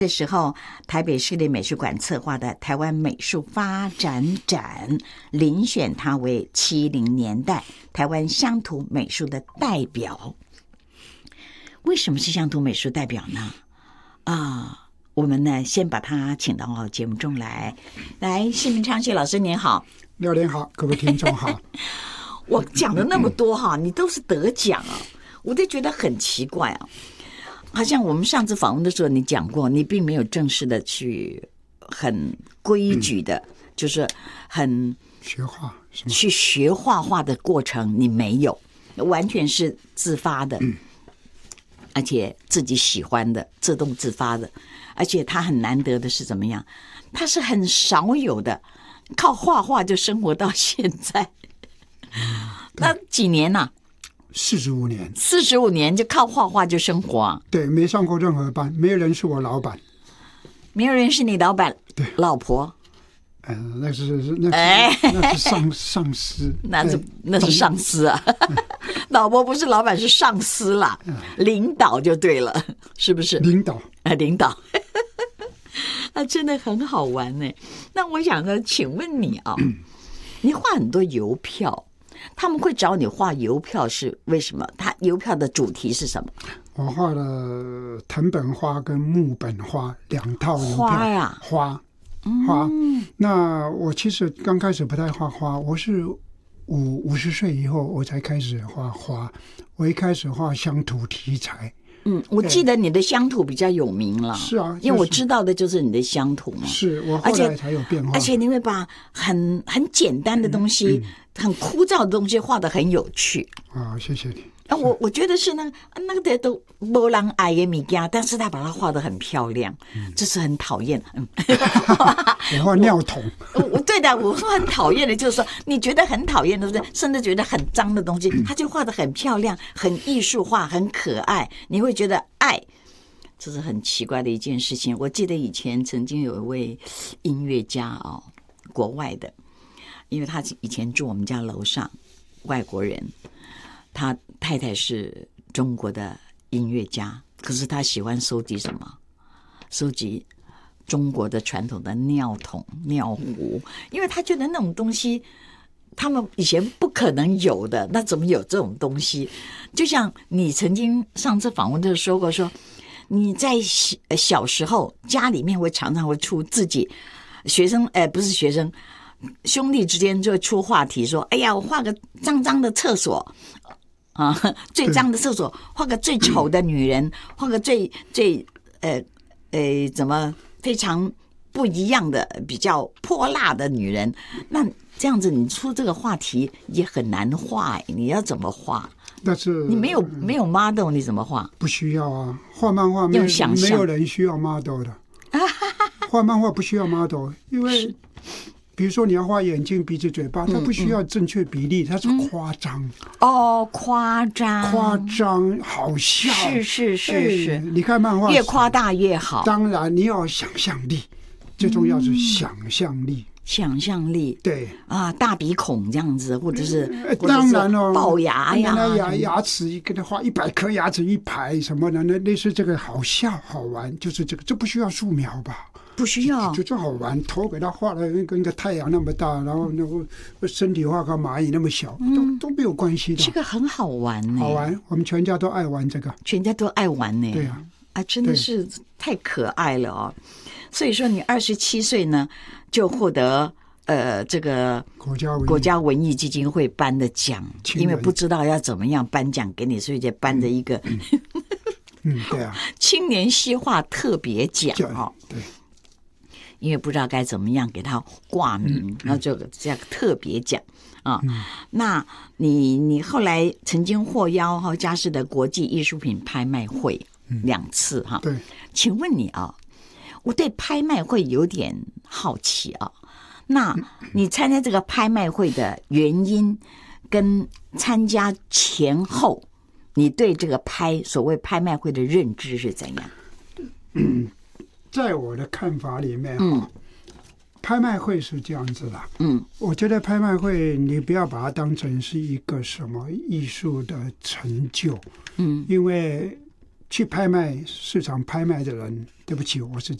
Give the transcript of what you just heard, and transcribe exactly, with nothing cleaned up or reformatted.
这时候，台北市立美术馆策划的台湾美术发展展，遴选他为七零年代台湾乡土美术的代表。为什么是乡土美术代表呢？啊，我们呢先把他请到节目中来。来，谢明昌谢老师您好。 廖莲好，各位听众好。 我讲了那么多哈，你都是得奖啊，我都觉得很奇怪啊。好像我们上次访问的时候，你讲过，你并没有正式的去很规矩的，嗯、就是很学画去学画画的过程，你没有，完全是自发的，嗯、而且自己喜欢的，自动自发的，而且他很难得的是怎么样？他是很少有的，靠画画就生活到现在，嗯、那几年呐、啊？ 四十五年， 四十五年就靠画画就生活啊？ 对，没上过任何班，没有人是我老板， 没有人是你老板， 对， 老婆， 呃，那是那是、哎、那是上上司， 那是那是上司啊，老婆不是老板是上司啦，领导就对了，是不是？ 领导啊，领导，啊，真的很好玩呢。那我想呢，请问你啊，嗯、你画很多邮票。他们会找你画邮票是为什么？他邮票的主题是什么？ 我画了藤本花跟木本花两套邮票。 花呀， 花，花。嗯、那我其实刚开始不太画花，我是五五十岁以后我才开始画花。我一开始画乡土题材。 嗯，我记得你的乡土比较有名了。 是啊， 因为我知道的就是你的乡土嘛。 是我后来才有变化。 而且你会把很很简单的东西、嗯嗯、很枯燥的东西画得很有趣。 啊，谢谢你。 啊，我我觉得是那个那个都没人爱的物件，但是他把它画得很漂亮，嗯、这是很讨厌。嗯， 我画尿桶。 我我对的，我很讨厌的，就是说你觉得很讨厌的东西，甚至觉得很脏的东西，他就画得很漂亮、很艺术化、很可爱，你会觉得爱。这是很奇怪的一件事情。我记得以前曾经有一位音乐家哦，国外的，因为他以前住我们家楼上，外国人。他太太是中国的音乐家，可是他喜欢收集什么？收集中国的传统的尿桶、尿壶，因为他觉得那种东西他们以前不可能有的，那怎么有这种东西？就像你曾经上次访问的时候说过，说你在小时候家里面会常常会出自己学生，呃，不是学生。兄弟之间就会出话题说：“哎呀，我画个脏脏的厕所啊，最脏的厕所，画个最丑的女人，画个最最呃呃怎么非常不一样的、比较泼辣的女人。那这样子，你出这个话题也很难画，你要怎么画？ 但是你没有没有 model， 你怎么画？ 不需要啊，画漫画没有没有人需要 model 的，画漫画不需要 model， 因为。”比如说你要画眼睛、鼻子、嘴巴，它不需要正确比例，嗯嗯、它是夸张。 哦，夸张， 夸张，好笑。 是是是是， 你看漫画越夸大越好。 当然，你要有想象力，最重要是想象力。 嗯、想象力， 对啊，大鼻孔这样子，或者是当然哦， 龅牙呀， 那牙牙齿给他画一百颗牙齿一排什么的，那类似这个好笑好玩，就是这个，这不需要素描吧？ 不需要， 就正好玩。头给他画的跟一个太阳那么大，然后那个身体画跟蚂蚁那么小，嗯、都都没有关系的。 这个很好玩呢， 好玩。我们全家都爱玩这个， 全家都爱玩呢。 对啊， 啊，真的是太可爱了哦。所以说，你二十七岁呢，就获得呃这个国家国家文艺基金会颁的奖，因为不知道要怎么样颁奖给你，所以就颁了一个嗯，嗯，对啊， 青年西画特别奖哦。 对。 因为不知道该怎么样给他挂名， 嗯、 然后就这样特别奖啊。嗯、那你你后来曾经获邀哈嘉士的国际艺术品拍卖会、嗯、两次哈。 对， 请问你啊，我对拍卖会有点好奇啊。那你参加这个拍卖会的原因，跟参加前后，你对这个拍所谓拍卖会的认知是怎样？ 嗯。在我的看法里面，嗯，拍卖会是这样子的，嗯，我觉得拍卖会你不要把它当成是一个什么艺术的成就，嗯，因为去拍卖市场拍卖的人，对不起，我是